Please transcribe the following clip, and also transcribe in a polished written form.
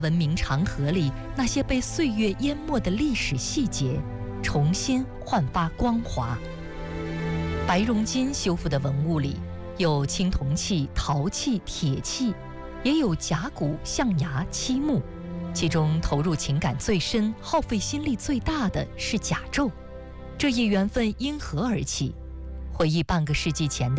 文明长河里那些被岁月淹没的历史细节重新焕发光华。白熔金修复的文物里有青铜器、陶器、铁器，也有甲骨、象牙、漆木，其中投入情感最深、耗费心力最大的是甲胄。这一缘分因何而起？回忆半个世纪前的